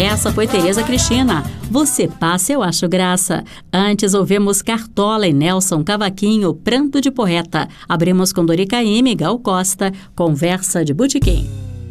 Essa foi Tereza Cristina. Você passa, eu acho graça. Antes ouvimos Cartola e Nelson Cavaquinho, Pranto de Poeta. Abrimos com Dori Caymmi e Gal Costa, Conversa de Botequim.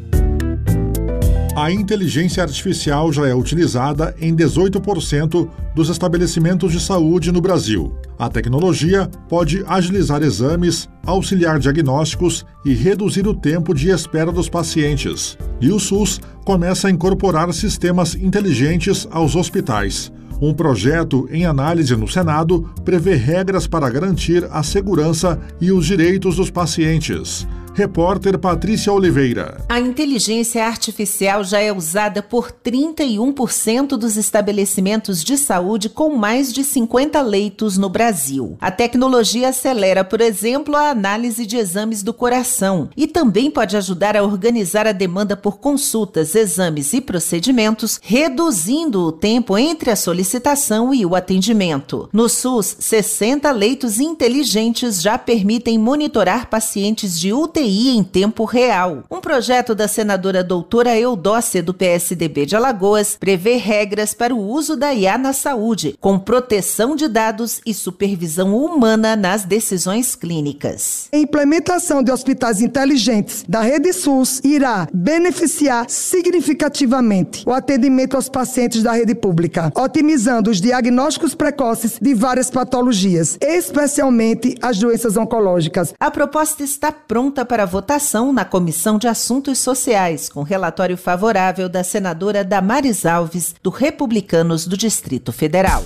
A inteligência artificial já é utilizada em 18% dos estabelecimentos de saúde no Brasil. A tecnologia pode agilizar exames, auxiliar diagnósticos e reduzir o tempo de espera dos pacientes. E o SUS começa a incorporar sistemas inteligentes aos hospitais. Um projeto em análise no Senado prevê regras para garantir a segurança e os direitos dos pacientes. Repórter Patrícia Oliveira. A inteligência artificial já é usada por 31% dos estabelecimentos de saúde com mais de 50 leitos no Brasil. A tecnologia acelera, por exemplo, a análise de exames do coração e também pode ajudar a organizar a demanda por consultas, exames e procedimentos, reduzindo o tempo entre a solicitação e o atendimento. No SUS, 60 leitos inteligentes já permitem monitorar pacientes de UTI em tempo real. Um projeto da senadora doutora Eudócia, do PSDB de Alagoas, prevê regras para o uso da IA na saúde, com proteção de dados e supervisão humana nas decisões clínicas. A implementação de hospitais inteligentes da rede SUS irá beneficiar significativamente o atendimento aos pacientes da rede pública, otimizando os diagnósticos precoces de várias patologias, especialmente as doenças oncológicas. A proposta está pronta para votação na Comissão de Assuntos Sociais, com relatório favorável da senadora Damares Alves, do Republicanos do Distrito Federal.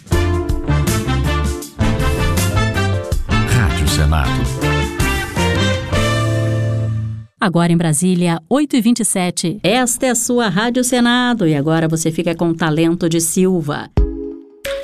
Rádio Senado. Agora em Brasília, 8h27. Esta é a sua Rádio Senado e agora você fica com o Talento de Silva.